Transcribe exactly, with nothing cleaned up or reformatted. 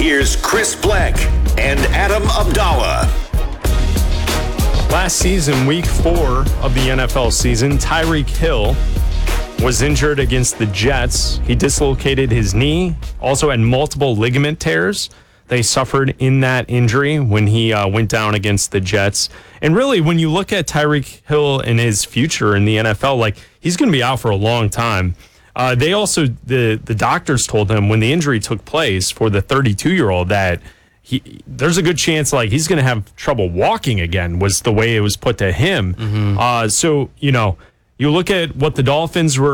Here's Chris Black and Adam Abdallah. Last season, week four of the N F L season, Tyreek Hill was injured against the Jets. He dislocated his knee, also had multiple ligament tears they suffered in that injury when he uh, went down against the Jets. And really, when you look at Tyreek Hill and his future in the N F L, like, he's going to be out for a long time. Uh, they also, the, the doctors told him when the injury took place for the thirty-two-year-old that he there's a good chance like he's going to have trouble walking again, was the way it was put to him. Mm-hmm. Uh, so, you know, you look at what the Dolphins were